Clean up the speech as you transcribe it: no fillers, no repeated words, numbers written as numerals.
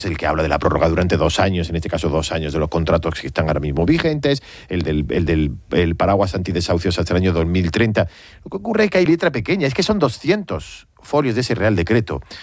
el que habla de la prórroga durante 2 años, en este caso 2 años de los contratos que están ahora mismo vigentes, el paraguas antidesahucios hasta el año 2030. Lo que ocurre es que hay letra pequeña, es que son 200 folios de ese Real Decreto.